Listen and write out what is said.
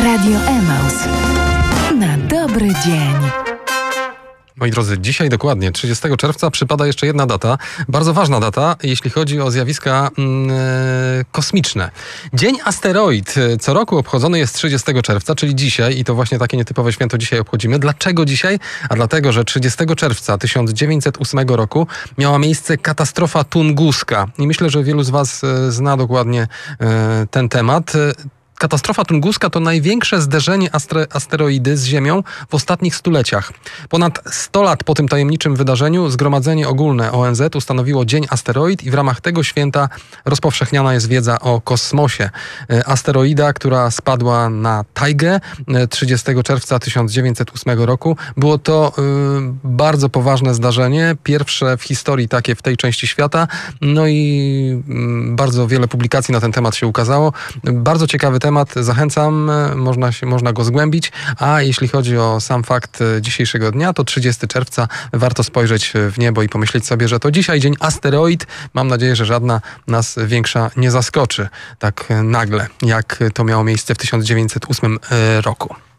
Radio Emaus. Na dobry dzień. Moi drodzy, dzisiaj dokładnie 30 czerwca przypada jeszcze jedna data, bardzo ważna data, jeśli chodzi o zjawiska kosmiczne. Dzień Asteroid co roku obchodzony jest 30 czerwca, czyli dzisiaj, i to właśnie takie nietypowe święto dzisiaj obchodzimy. Dlaczego dzisiaj? A dlatego, że 30 czerwca 1908 roku miała miejsce katastrofa tunguska. I myślę, że wielu z Was zna dokładnie ten temat. Katastrofa tunguska to największe zderzenie asteroidy z Ziemią w ostatnich stuleciach. Ponad 100 lat po tym tajemniczym wydarzeniu Zgromadzenie Ogólne ONZ ustanowiło Dzień Asteroid i w ramach tego święta rozpowszechniana jest wiedza o kosmosie. Asteroida, która spadła na tajgę 30 czerwca 1908 roku. Było to bardzo poważne zdarzenie, pierwsze w historii takie w tej części świata. No i bardzo wiele publikacji na ten temat się ukazało. Bardzo ciekawy temat, zachęcam, można go zgłębić, a jeśli chodzi o sam fakt dzisiejszego dnia, to 30 czerwca warto spojrzeć w niebo i pomyśleć sobie, że to dzisiaj dzień asteroid. Mam nadzieję, że żadna nas większa nie zaskoczy tak nagle, jak to miało miejsce w 1908 roku.